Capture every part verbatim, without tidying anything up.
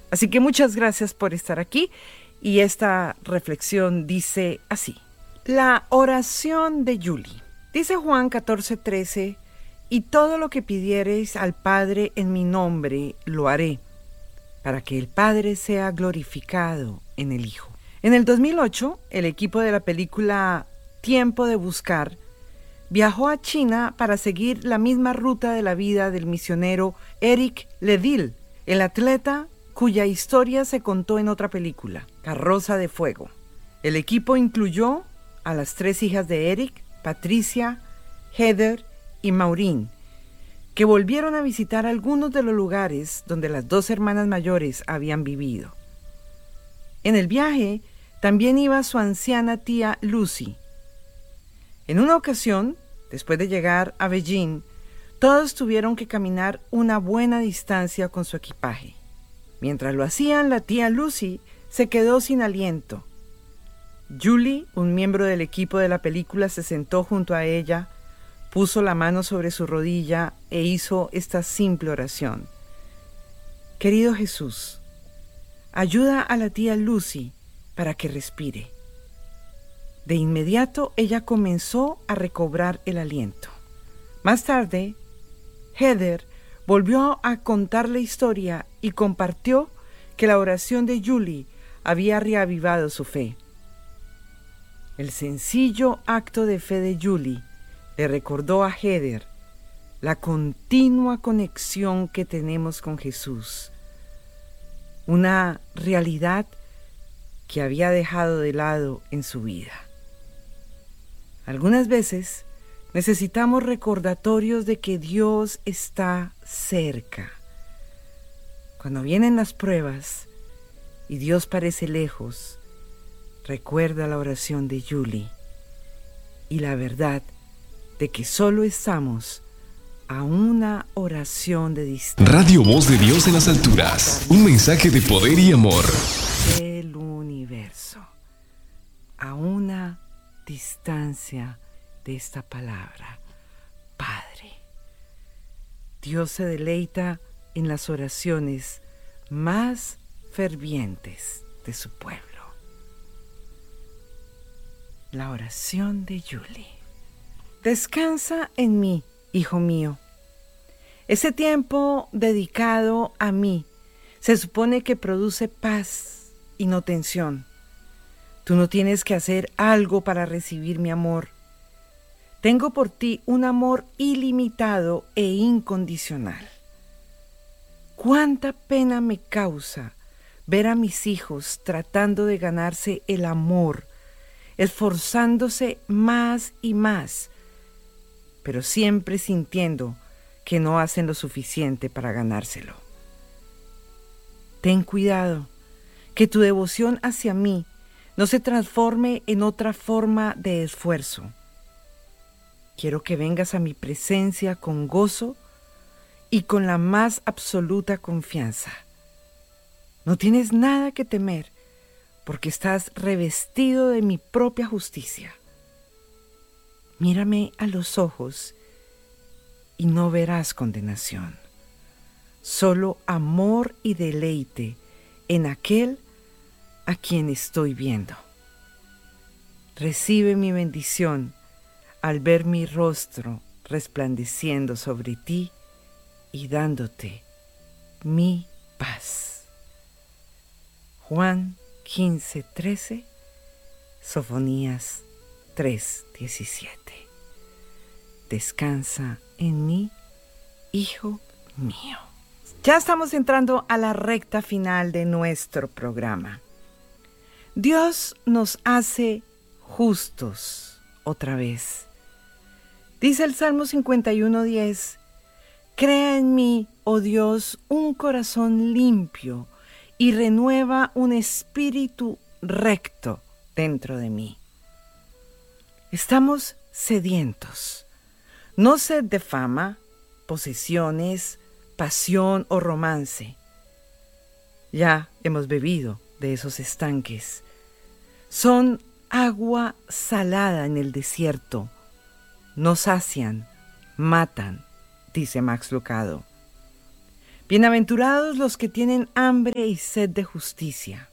Así que muchas gracias por estar aquí y esta reflexión dice así. La oración de Julie. Dice Juan catorce trece, y todo lo que pidiereis al Padre en mi nombre lo haré, para que el Padre sea glorificado en el Hijo. En el dos mil ocho, el equipo de la película Tiempo de Buscar viajó a China para seguir la misma ruta de la vida del misionero Eric Ledil, el atleta cuya historia se contó en otra película, Carroza de Fuego. El equipo incluyó a las tres hijas de Eric, Patricia, Heather y Maureen, que volvieron a visitar algunos de los lugares donde las dos hermanas mayores habían vivido. En el viaje también iba su anciana tía Lucy. En una ocasión, después de llegar a Beijing, todos tuvieron que caminar una buena distancia con su equipaje. Mientras lo hacían, la tía Lucy se quedó sin aliento. Julie, un miembro del equipo de la película, se sentó junto a ella, puso la mano sobre su rodilla e hizo esta simple oración. Querido Jesús, ayuda a la tía Lucy para que respire. De inmediato ella comenzó a recobrar el aliento. Más tarde, Heather volvió a contar la historia y compartió que la oración de Julie había reavivado su fe. El sencillo acto de fe de Julie le recordó a Heather la continua conexión que tenemos con Jesús, una realidad que había dejado de lado en su vida. Algunas veces necesitamos recordatorios de que Dios está cerca. Cuando vienen las pruebas y Dios parece lejos, recuerda la oración de Julie y la verdad de que solo estamos a una oración de distancia. Radio Voz de Dios en las alturas, un mensaje de poder y amor. El universo, a una distancia de esta palabra, Padre. Dios se deleita en las oraciones más fervientes de su pueblo. La oración de Julie. Descansa en mí, hijo mío. Ese tiempo dedicado a mí se supone que produce paz y no tensión. Tú no tienes que hacer algo para recibir mi amor. Tengo por ti un amor ilimitado e incondicional. Cuánta pena me causa ver a mis hijos tratando de ganarse el amor, esforzándose más y más, pero siempre sintiendo que no hacen lo suficiente para ganárselo. Ten cuidado, que tu devoción hacia mí no se transforme en otra forma de esfuerzo. Quiero que vengas a mi presencia con gozo y con la más absoluta confianza. No tienes nada que temer, porque estás revestido de mi propia justicia. Mírame a los ojos y no verás condenación, solo amor y deleite en aquel a quien estoy viendo. Recibe mi bendición al ver mi rostro resplandeciendo sobre ti y dándote mi paz. Juan quince trece, Sofonías tres diecisiete. Descansa en mí, hijo mío. Ya estamos entrando a la recta final de nuestro programa. Dios nos hace justos otra vez. Dice el Salmo cincuenta y uno diez, crea en mí, oh Dios, un corazón limpio y renueva un espíritu recto dentro de mí. Estamos sedientos, no sed de fama, posesiones, pasión o romance. Ya hemos bebido de esos estanques. Son agua salada en el desierto. No sacian, matan, dice Max Lucado. Bienaventurados los que tienen hambre y sed de justicia.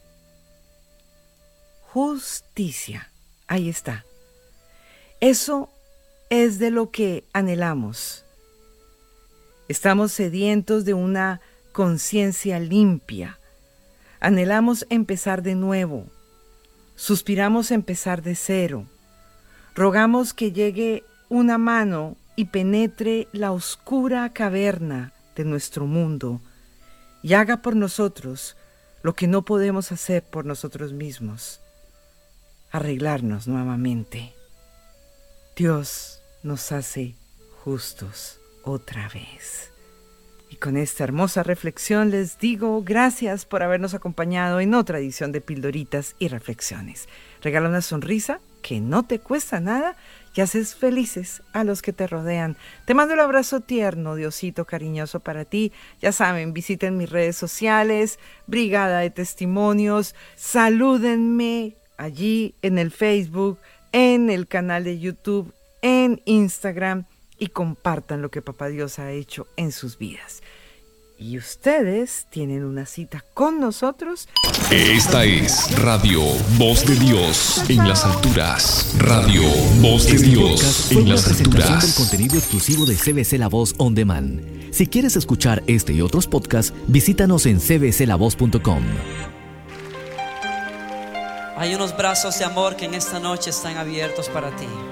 Justicia, ahí está. Eso es de lo que anhelamos. Estamos sedientos de una conciencia limpia. Anhelamos empezar de nuevo. Suspiramos empezar de cero. Rogamos que llegue una mano y penetre la oscura caverna de nuestro mundo y haga por nosotros lo que no podemos hacer por nosotros mismos. Arreglarnos nuevamente. Dios nos hace justos otra vez. Y con esta hermosa reflexión les digo gracias por habernos acompañado en otra edición de Pildoritas y Reflexiones. Regala una sonrisa que no te cuesta nada y haces felices a los que te rodean. Te mando el abrazo tierno, Diosito cariñoso para ti. Ya saben, visiten mis redes sociales, Brigada de Testimonios, salúdenme allí en el Facebook, en el canal de YouTube, en Instagram y compartan lo que Papá Dios ha hecho en sus vidas. Y ustedes tienen una cita con nosotros. Esta es Radio Voz de Dios en las alturas. Radio Voz de Dios en las alturas. Del contenido exclusivo de C B C La Voz On Demand. Si quieres escuchar este y otros podcasts, visítanos en c b c la voz punto com. Hay unos brazos de amor que en esta noche están abiertos para ti.